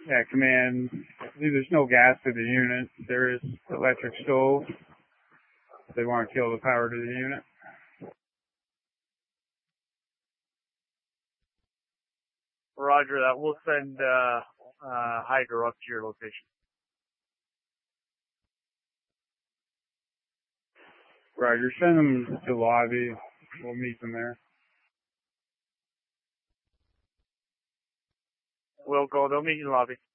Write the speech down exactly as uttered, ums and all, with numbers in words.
Yeah, command. I believe there's no gas to the unit. There is electric stove. They want to kill the power to the unit. Roger that. We'll send uh, uh, Hydro up to your location. Roger. Send them to lobby. We'll meet them there. We'll go. They'll meet in the lobby.